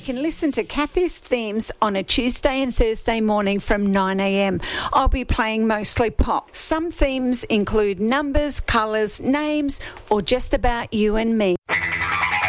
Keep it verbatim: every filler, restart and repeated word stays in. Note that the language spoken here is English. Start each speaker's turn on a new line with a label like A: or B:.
A: can listen to Kathy's themes on a Tuesday and Thursday morning from nine a.m. I'll be playing mostly pop. Some themes include numbers, colours, names, or just about you and me.